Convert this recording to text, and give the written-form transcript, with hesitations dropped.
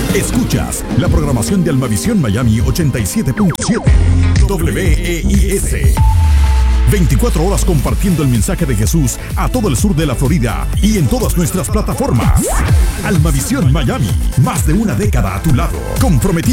Escuchas la programación de Almavisión Miami 87.7 WEIS. 24 horas compartiendo el mensaje de Jesús a todo el sur de la Florida y en todas nuestras plataformas. Almavisión Miami, más de una década a tu lado, comprometido